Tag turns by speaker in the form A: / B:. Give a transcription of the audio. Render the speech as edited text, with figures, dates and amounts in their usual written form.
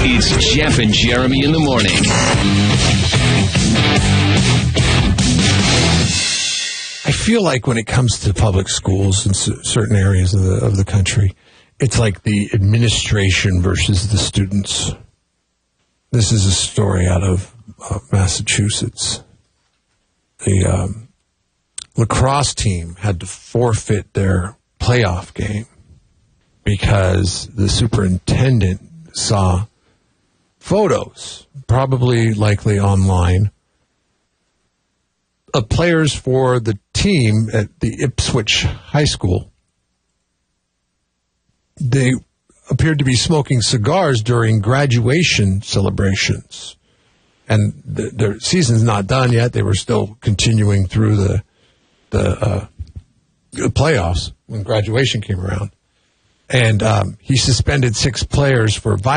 A: It's Jeff and Jeremy in the morning.
B: I feel like when it comes to public schools in certain areas of the country, it's like the administration versus the students. This is a story out of Massachusetts. The lacrosse team had to forfeit their playoff game because the superintendent saw photos, probably likely online, of players for the team at the Ipswich High School. They appeared to be smoking cigars during graduation celebrations. And their season's not done yet. They were still continuing through the playoffs when graduation came around. And he suspended 6 players for violence.